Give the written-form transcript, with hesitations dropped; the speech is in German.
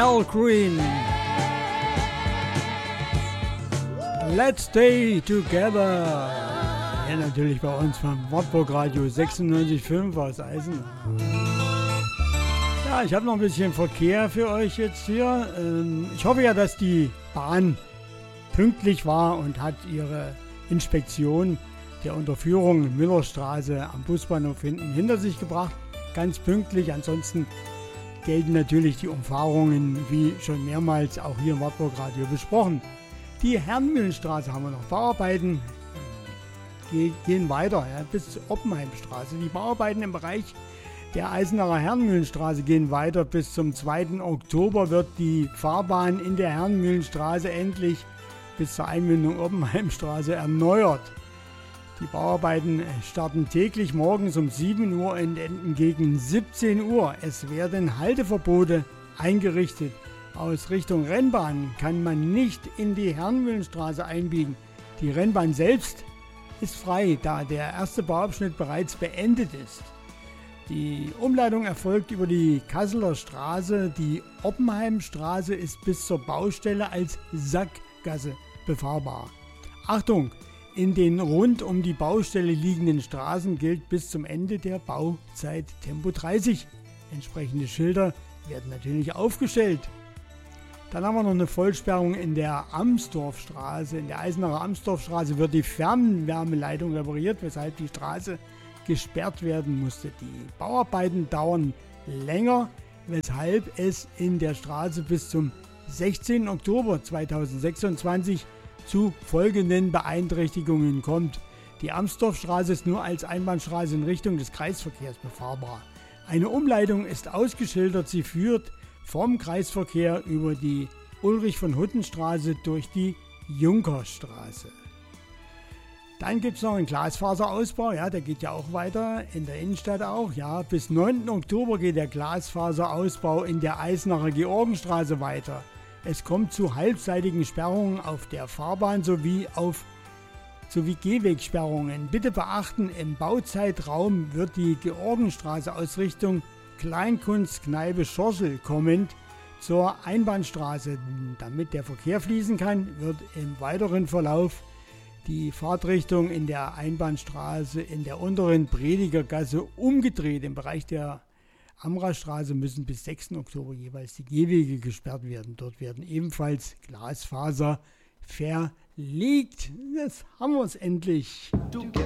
Al Green. Let's stay together. Ja, natürlich bei uns vom Wartburg Radio 96.5 aus Eisenach. Ja, ich habe noch ein bisschen Verkehr für euch jetzt hier. Ich hoffe ja, dass die Bahn pünktlich war und hat ihre Inspektion der Unterführung Müllerstraße am Busbahnhof hinten hinter sich gebracht. Ganz pünktlich. Ansonsten gelten natürlich die Umfahrungen, wie schon mehrmals auch hier im Wartburg Radio besprochen. Die Herrenmühlenstraße haben wir noch. Bauarbeiten gehen weiter, ja, bis zur Oppenheimstraße. Die Bauarbeiten im Bereich der Eisenacher Herrenmühlenstraße gehen weiter. Bis zum 2. Oktober wird die Fahrbahn in der Herrenmühlenstraße endlich bis zur Einmündung Oppenheimstraße erneuert. Die Bauarbeiten starten täglich morgens um 7 Uhr und enden gegen 17 Uhr. Es werden Halteverbote eingerichtet. Aus Richtung Rennbahn kann man nicht in die Herrenmühlenstraße einbiegen. Die Rennbahn selbst ist frei, da der erste Bauabschnitt bereits beendet ist. Die Umleitung erfolgt über die Kasseler Straße. Die Oppenheimstraße ist bis zur Baustelle als Sackgasse befahrbar. Achtung! In den rund um die Baustelle liegenden Straßen gilt bis zum Ende der Bauzeit Tempo 30. Entsprechende Schilder werden natürlich aufgestellt. Dann haben wir noch eine Vollsperrung in der Amsdorfstraße. In der Eisenacher Amsdorfstraße wird die Fernwärmeleitung repariert, weshalb die Straße gesperrt werden musste. Die Bauarbeiten dauern länger, weshalb es in der Straße bis zum 16. Oktober 2026 zu folgenden Beeinträchtigungen kommt. Die Amsdorfstraße ist nur als Einbahnstraße in Richtung des Kreisverkehrs befahrbar. Eine Umleitung ist ausgeschildert. Sie führt vom Kreisverkehr über die Ulrich-von-Hutten-Straße durch die Junkerstraße. Dann gibt es noch einen Glasfaserausbau, ja, der geht ja auch weiter, in der Innenstadt auch. Ja, bis 9. Oktober geht der Glasfaserausbau in der Eisenacher Georgenstraße weiter. Es kommt zu halbseitigen Sperrungen auf der Fahrbahn sowie Gehwegsperrungen. Bitte beachten, im Bauzeitraum wird die Georgenstraße aus Richtung Kleinkunstkneipe Schorschel kommend zur Einbahnstraße. Damit der Verkehr fließen kann, wird im weiteren Verlauf die Fahrtrichtung in der Einbahnstraße in der unteren Predigergasse umgedreht. Im Bereich der Amrastraße müssen bis 6. Oktober jeweils die Gehwege gesperrt werden. Dort werden ebenfalls Glasfaser verlegt. Das haben wir es endlich.